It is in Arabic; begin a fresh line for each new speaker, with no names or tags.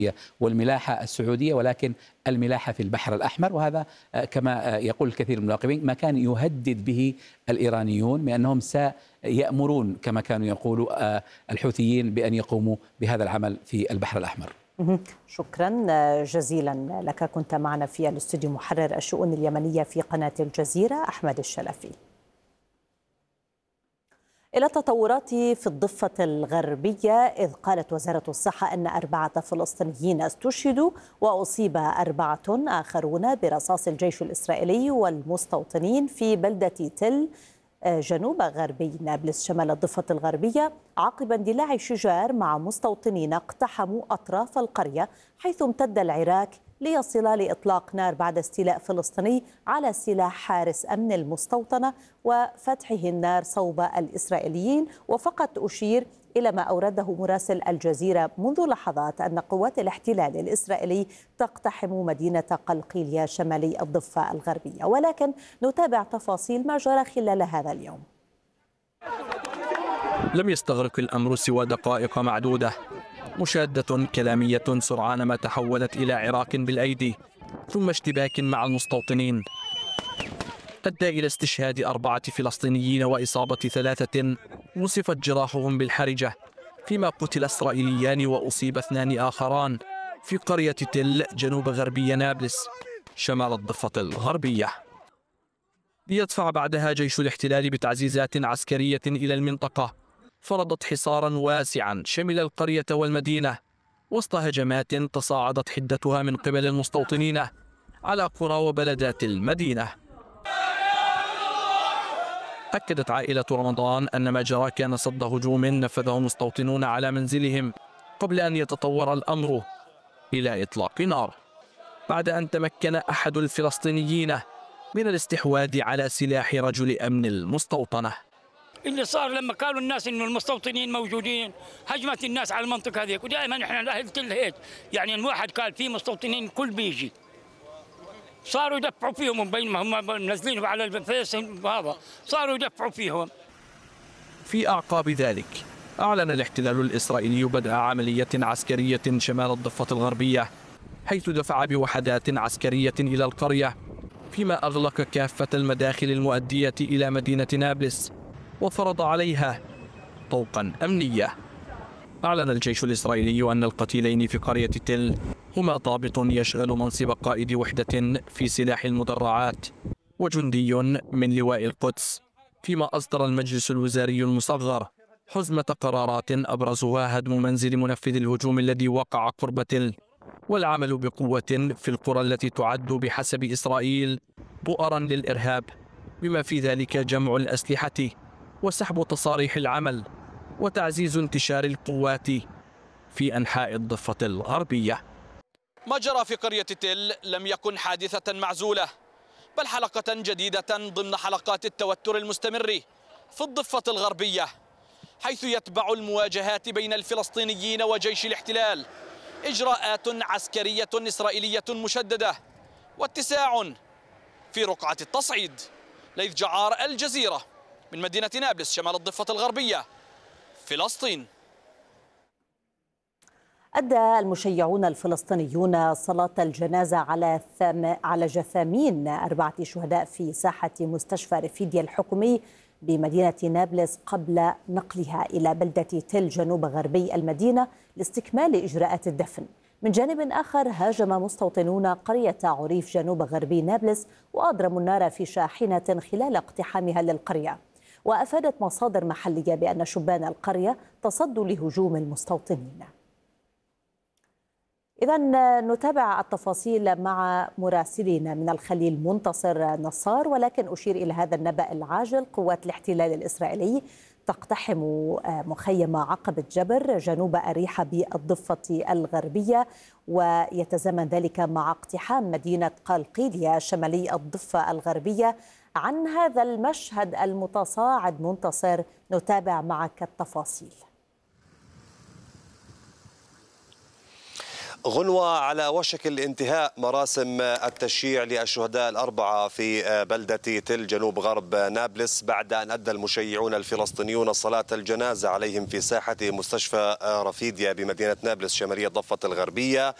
والملاحة السعودية، ولكن الملاحة في البحر الأحمر. وهذا كما يقول الكثير من المراقبين ما كان يهدد به الإيرانيون من أنهم سيأمرون كما كانوا يقولوا الحوثيين بأن يقوموا بهذا العمل في البحر الأحمر.
شكرا جزيلا لك. كنت معنا في الاستوديو محرر الشؤون اليمنية في قناة الجزيرة أحمد الشلفي. إلى التطورات في الضفة الغربية، إذ قالت وزارة الصحة أن 4 فلسطينيين استشهدوا وأصيب 4 آخرون برصاص الجيش الإسرائيلي والمستوطنين في بلدة تل جنوب غربي نابلس شمال الضفة الغربية عقب اندلاع شجار مع مستوطنين اقتحموا أطراف القرية، حيث امتد العراك ليصل لإطلاق نار بعد استيلاء فلسطيني على سلاح حارس أمن المستوطنة وفتحه النار صوب الإسرائيليين. وفقط أشير إلى ما أورده مراسل الجزيرة منذ لحظات أن قوات الاحتلال الإسرائيلي تقتحم مدينة قلقيلية شمالي الضفة الغربية، ولكن نتابع تفاصيل ما جرى خلال هذا اليوم.
لم يستغرق الأمر سوى دقائق معدودة، مشادة كلامية سرعان ما تحولت إلى عراك بالأيدي ثم اشتباك مع المستوطنين أدى إلى استشهاد 4 فلسطينيين وإصابة 3 وصفت جراحهم بالحرجة، فيما قتل إسرائيليان وأصيب 2 آخران في قرية تل جنوب غربي نابلس شمال الضفة الغربية. ليدفع بعدها جيش الاحتلال بتعزيزات عسكرية إلى المنطقة، فرضت حصارا واسعا شمل القرية والمدينة وسط هجمات تصاعدت حدتها من قبل المستوطنين على قرى وبلدات المدينة. أكدت عائلة رمضان أن ما جرى كان صد هجوم نفذه مستوطنون على منزلهم قبل أن يتطور الأمر إلى إطلاق نار، بعد أن تمكن أحد الفلسطينيين من الاستحواذ على سلاح رجل أمن المستوطنة.
اللي صار لما قالوا الناس انه المستوطنين موجودين هجمت الناس على المنطقه هذيك، ودائما احنا الاهل تل هيك يعني الواحد قال في مستوطنين كل بيجي صاروا يدفعوا فيهم بينما هم منزلينهم على الفيس وهذا صاروا يدفعوا فيهم.
في أعقاب ذلك أعلن الاحتلال الإسرائيلي بدء عملية عسكرية شمال الضفة الغربية، حيث دفع بوحدات عسكرية إلى القرية، فيما أغلق كافة المداخل المؤدية إلى مدينة نابلس وفرض عليها طوقا أمنية. أعلن الجيش الإسرائيلي أن القتيلين في قرية تل هما ضابط يشغل منصب قائد وحدة في سلاح المدرعات وجندي من لواء القدس، فيما أصدر المجلس الوزاري المصغر حزمة قرارات أبرزها هدم منزل منفذ الهجوم الذي وقع قرب تل والعمل بقوة في القرى التي تعد بحسب إسرائيل بؤرا للإرهاب، بما في ذلك جمع الأسلحة وسحب تصاريح العمل وتعزيز انتشار القوات في أنحاء الضفة الغربية. ما جرى في قرية تل لم يكن حادثة معزولة، بل حلقة جديدة ضمن حلقات التوتر المستمر في الضفة الغربية، حيث يتبع المواجهات بين الفلسطينيين وجيش الاحتلال إجراءات عسكرية إسرائيلية مشددة واتساع في رقعة التصعيد. ليث جعار، الجزيرة، من مدينة نابلس شمال الضفة الغربية، فلسطين.
أدى المشيعون الفلسطينيون صلاة الجنازة على جثامين 4 شهداء في ساحة مستشفى رفيديا الحكومي بمدينة نابلس قبل نقلها إلى بلدة تل جنوب غربي المدينة لاستكمال إجراءات الدفن. من جانب آخر هاجم مستوطنون قرية عريف جنوب غربي نابلس وأضرموا النار في شاحنة خلال اقتحامها للقرية. وأفادت مصادر محلية بأن شبان القرية تصدوا لهجوم المستوطنين. إذن نتابع التفاصيل مع مراسلنا من الخليل منتصر نصار، ولكن أشير إلى هذا النبأ العاجل. قوات الاحتلال الإسرائيلي تقتحم مخيم عقبة جبر جنوب أريحة بالضفة الغربية، ويتزامن ذلك مع اقتحام مدينة قلقيلية شمالي الضفة الغربية. عن هذا المشهد المتصاعد منتصر نتابع معك التفاصيل.
غنوة، على وشك الانتهاء مراسم التشييع للشهداء الأربعة في بلدة تل جنوب غرب نابلس بعد أن أدى المشيعون الفلسطينيون صلاة الجنازة عليهم في ساحة مستشفى رفيديا بمدينة نابلس شمالية ضفة الغربية.